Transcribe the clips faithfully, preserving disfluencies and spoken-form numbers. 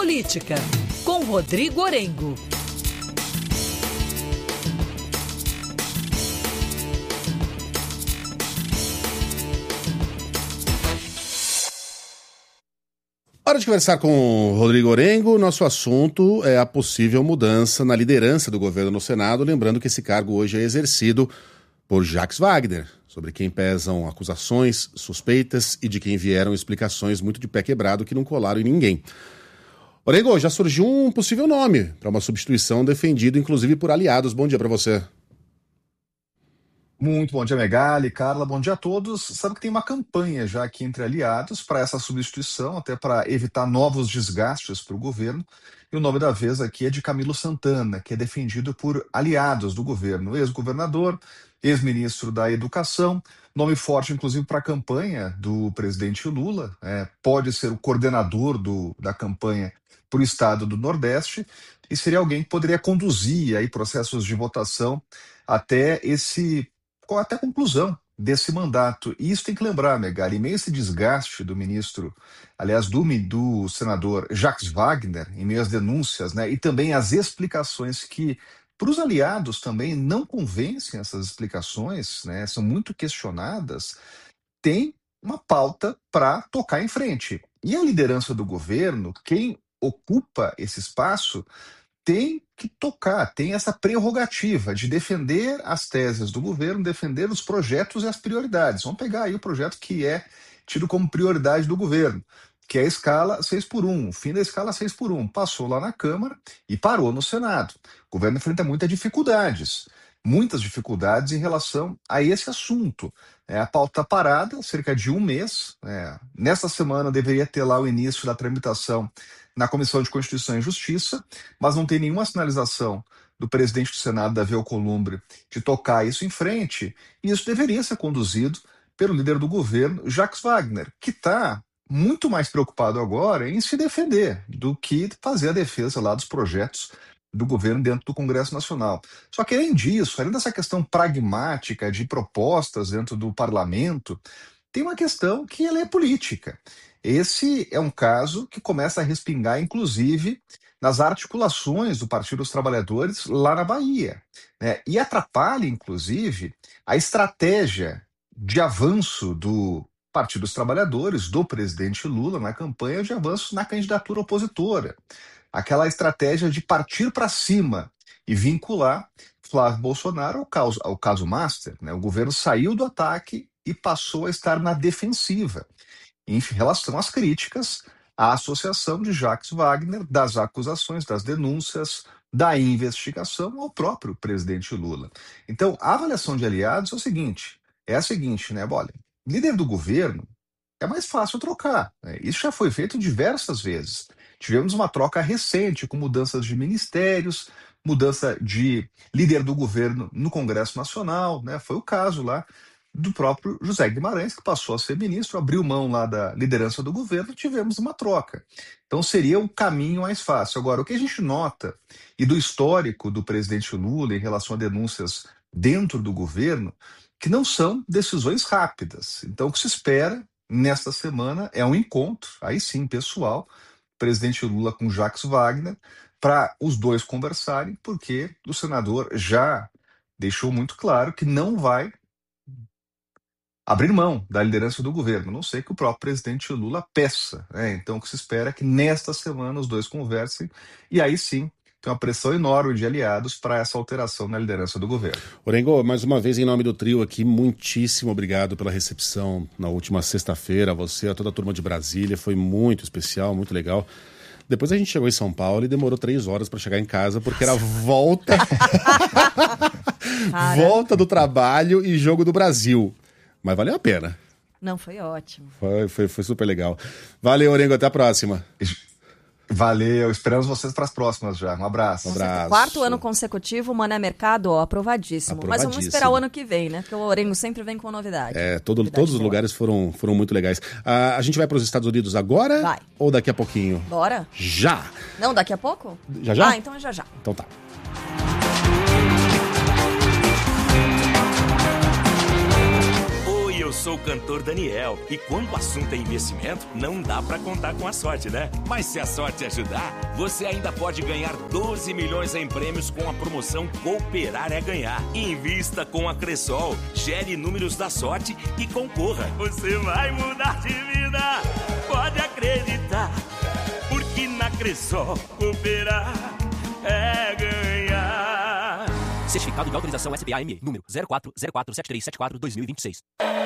Política, com Rodrigo Orengo. Hora de conversar com o Rodrigo Orengo. Nosso assunto é a possível mudança na liderança do governo no Senado. Lembrando que esse cargo hoje é exercido por Jacques Wagner, sobre quem pesam acusações, suspeitas e de quem vieram explicações muito de pé quebrado que não colaram em ninguém. Orengo, já surgiu um possível nome para uma substituição defendido inclusive por aliados. Bom dia para você. Muito bom dia, Megali, Carla, bom dia a todos. Sabe que tem uma campanha já aqui entre aliados para essa substituição, até para evitar novos desgastes para o governo. E o nome da vez aqui é de Camilo Santana, que é defendido por aliados do governo, ex-governador, ex-ministro da Educação, nome forte inclusive para a campanha do presidente Lula, é, pode ser o coordenador do, da campanha para o estado do Nordeste, e seria alguém que poderia conduzir aí processos de votação até esse até a conclusão desse mandato. E isso tem que lembrar, Megali, em meio a esse desgaste do ministro, aliás, do, do senador Jacques Wagner, em meio às denúncias, né, e também as explicações que, para os aliados também, não convencem essas explicações, né, são muito questionadas, tem uma pauta para tocar em frente. E a liderança do governo, quem ocupa esse espaço, tem que tocar, tem essa prerrogativa de defender as teses do governo, defender os projetos e as prioridades. Vamos pegar aí o projeto que é tido como prioridade do governo, que é a escala seis por um, o fim da escala seis por um. Passou lá na Câmara e parou no Senado. O governo enfrenta muitas dificuldades, muitas dificuldades em relação a esse assunto. É, a pauta parada, cerca de um mês. É, nesta semana deveria ter lá o início da tramitação na Comissão de Constituição e Justiça, mas não tem nenhuma sinalização do presidente do Senado, Davi Alcolumbre, de tocar isso em frente, e isso deveria ser conduzido pelo líder do governo, Jacques Wagner, que está muito mais preocupado agora em se defender do que fazer a defesa lá dos projetos do governo dentro do Congresso Nacional. Só que além disso, além dessa questão pragmática de propostas dentro do parlamento, tem uma questão que ela é política. Esse é um caso que começa a respingar, inclusive, nas articulações do Partido dos Trabalhadores lá na Bahia, né? E atrapalha, inclusive, a estratégia de avanço do Partido dos Trabalhadores, do presidente Lula, na campanha de avanço na candidatura opositora. Aquela estratégia de partir para cima e vincular Flávio Bolsonaro ao caso, ao caso Master, né? O governo saiu do ataque e passou a estar na defensiva em relação às críticas à associação de Jacques Wagner, das acusações, das denúncias, da investigação ao próprio presidente Lula. Então, a avaliação de aliados é o seguinte, é a seguinte, né? Olha, líder do governo é mais fácil trocar, né? Isso já foi feito diversas vezes. Tivemos uma troca recente com mudanças de ministérios, mudança de líder do governo no Congresso Nacional, né? Foi o caso lá do próprio José Guimarães, que passou a ser ministro, abriu mão lá da liderança do governo, tivemos uma troca. Então seria o caminho mais fácil. Agora, o que a gente nota, e do histórico do presidente Lula em relação a denúncias dentro do governo, que não são decisões rápidas. Então o que se espera nesta semana é um encontro, aí sim, pessoal, presidente Lula com Jacques Wagner, para os dois conversarem, porque o senador já deixou muito claro que não vai abrir mão da liderança do governo, a não sei que o próprio presidente Lula peça, né? Então o que se espera é que nesta semana os dois conversem e aí sim tem uma pressão enorme de aliados para essa alteração na liderança do governo. Orengo, mais uma vez em nome do trio aqui, muitíssimo obrigado pela recepção na última sexta-feira, a você, a toda a turma de Brasília, foi muito especial, muito legal. Depois a gente chegou em São Paulo e demorou três horas para chegar em casa, porque era volta volta do trabalho e jogo do Brasil. Mas valeu a pena. Não, foi ótimo. Foi, foi, foi super legal. Valeu, Orengo, até a próxima. Valeu, esperamos vocês para as próximas já. Um abraço. Um abraço. Quarto ano consecutivo, Mané Mercado, ó, aprovadíssimo. aprovadíssimo. Mas vamos esperar o ano que vem, né? Porque o Orengo sempre vem com novidade. É, todo, novidade todos os boa. lugares foram, foram muito legais. Ah, a gente vai para os Estados Unidos agora? Vai. Ou daqui a pouquinho? Bora? Já! Não, daqui a pouco? Já já? Ah, então é já já. Então tá. Eu sou o cantor Daniel e quando o assunto é investimento, não dá pra contar com a sorte, né? Mas se a sorte ajudar, você ainda pode ganhar doze milhões em prêmios com a promoção Cooperar é Ganhar. Invista com a Cressol, gere números da sorte e concorra. Você vai mudar de vida, pode acreditar, porque na Cressol cooperar é ganhar. Certificado de autorização S P A M E, número zero quatro zero quatro sete três sete quatro dois mil e vinte e seis.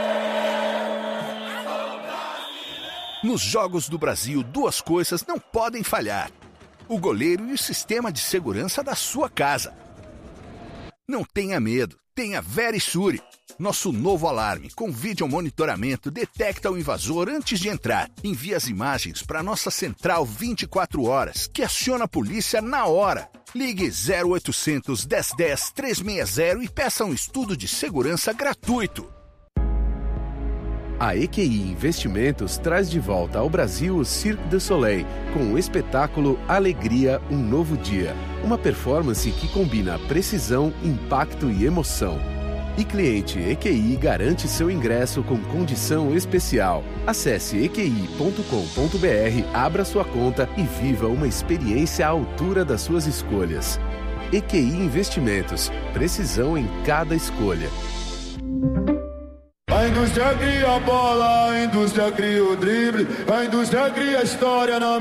Nos Jogos do Brasil, duas coisas não podem falhar: o goleiro e o sistema de segurança da sua casa. Não tenha medo, tenha Verisure. Nosso novo alarme com vídeo monitoramento detecta o invasor antes de entrar. Envia as imagens para nossa central vinte e quatro horas, que aciona a polícia na hora. Ligue zero oitocentos, dez dez, trezentos e sessenta e peça um estudo de segurança gratuito. A E Q I Investimentos traz de volta ao Brasil o Cirque du Soleil, com o espetáculo Alegria, um Novo Dia. Uma performance que combina precisão, impacto e emoção. E cliente E Q I garante seu ingresso com condição especial. Acesse e q i ponto com ponto b r, abra sua conta e viva uma experiência à altura das suas escolhas. E Q I Investimentos, precisão em cada escolha. A indústria cria a bola, a indústria cria o drible, a indústria cria a história na